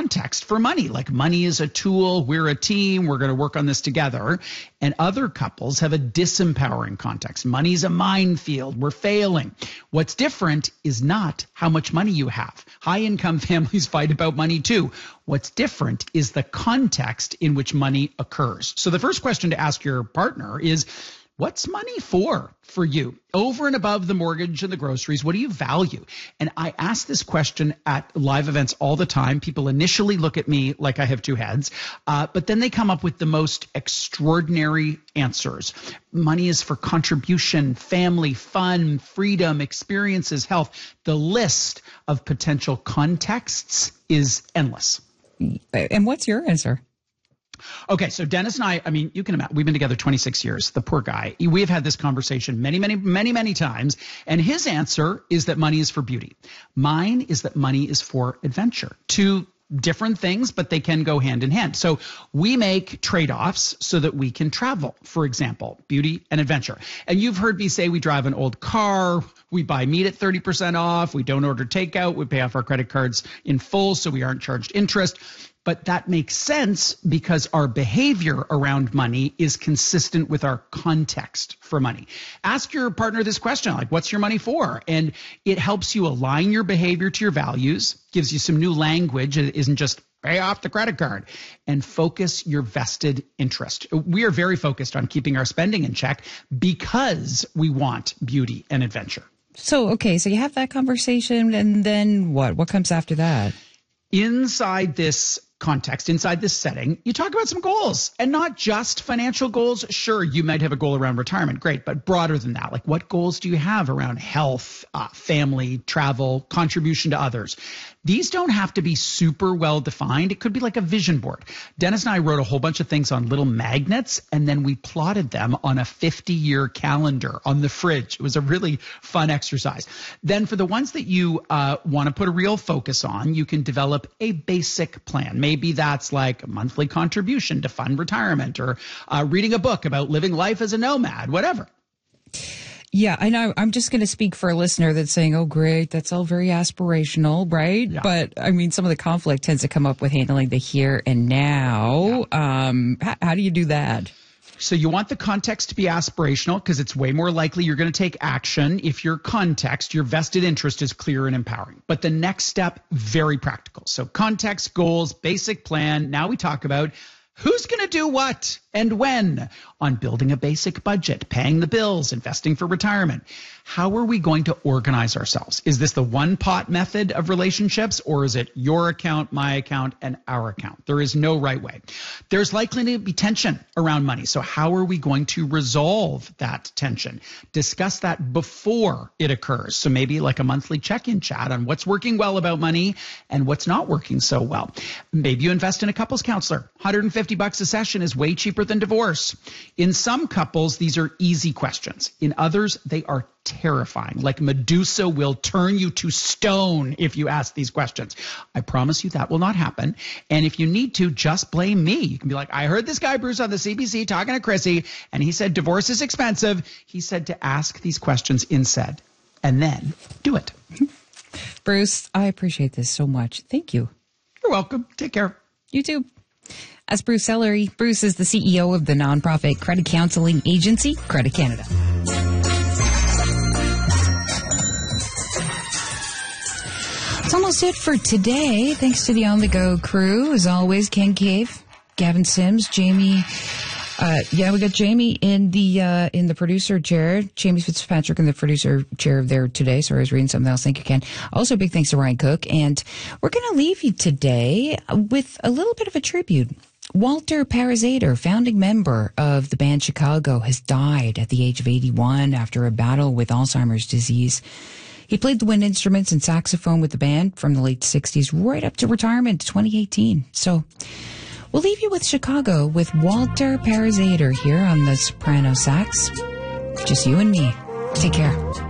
context for money. Like money is a tool. We're a team. We're going to work on this together. And other couples have a disempowering context. Money's a minefield. We're failing. What's different is not how much money you have. High income families fight about money too. What's different is the context in which money occurs. So the first question to ask your partner is, what's money for you? Over and above the mortgage and the groceries, what do you value? And I ask this question at live events all the time. People initially look at me like I have two heads, but then they come up with the most extraordinary answers. Money is for contribution, family, fun, freedom, experiences, health. The list of potential contexts is endless. And what's your answer? Okay, so Dennis and I mean, you can imagine, we've been together 26 years. The poor guy. We have had this conversation many times. And his answer is that money is for beauty. Mine is that money is for adventure. Two different things, but they can go hand in hand. So we make trade-offs so that we can travel, for example, beauty and adventure. And you've heard me say we drive an old car, we buy meat at 30% off, we don't order takeout, we pay off our credit cards in full so we aren't charged interest. But that makes sense because our behavior around money is consistent with our context for money. Ask your partner this question, like, what's your money for? And it helps you align your behavior to your values, gives you some new language. It isn't just pay off the credit card, and focus your vested interest. We are very focused on keeping our spending in check because we want beauty and adventure. So, okay, so you have that conversation, and then what? What comes after that? Inside this context, inside this setting, you talk about some goals, and not just financial goals. Sure, you might have a goal around retirement, great, but broader than that. Like, what goals do you have around health, family, travel, contribution to others? These don't have to be super well defined. It could be like a vision board. Dennis and I wrote a whole bunch of things on little magnets, and then we plotted them on a 50-year calendar on the fridge. It was a really fun exercise. Then for the ones that you want to put a real focus on, you can develop a basic plan. Maybe that's like a monthly contribution to fund retirement, or reading a book about living life as a nomad, whatever. Yeah, I know. I'm just going to speak for a listener that's saying, oh, great, that's all very aspirational, right? Yeah. But, I mean, some of the conflict tends to come up with handling the here and now. Yeah. How do you do that? So you want the context to be aspirational because it's way more likely you're going to take action if your context, your vested interest, is clear and empowering. But the next step, very practical. So context, goals, basic plan. Now we talk about who's going to do what and when on building a basic budget, paying the bills, investing for retirement. How are we going to organize ourselves? Is this the one pot method of relationships, or is it your account, my account, and our account? There is no right way. There's likely to be tension around money. So how are we going to resolve that tension? Discuss that before it occurs. So maybe like a monthly check-in chat on what's working well about money and what's not working so well. Maybe you invest in a couples counselor. $150 a session is way cheaper than divorce. In some couples, these are easy questions. In others, they are terrifying. Like Medusa will turn you to stone if you ask these questions. I promise you that will not happen. And if you need to, just blame me. You can be like, I heard this guy, Bruce, on the CBC talking to Chrissy, and he said divorce is expensive. He said to ask these questions instead, and then do it. Bruce, I appreciate this so much. Thank you. You're welcome. Take care. You too. As Bruce Ellery. Bruce is the CEO of the nonprofit credit counseling agency, Credit Canada. That's almost it for today. Thanks to the On The Go crew. As always, Ken Cave, Gavin Sims, Jamie. We got Jamie in the producer chair. Jamie Fitzpatrick in the producer chair there today. Sorry, I was reading something else. Thank you, Ken. Also, big thanks to Ryan Cook. And we're going to leave you today with a little bit of a tribute. Walter Parazader, founding member of the band Chicago, has died at the age of 81 after a battle with Alzheimer's disease. He played the wind instruments and saxophone with the band from the late 60s right up to retirement in 2018. So we'll leave you with Chicago with Walter Parazader here on the soprano sax. Just you and me. Take care.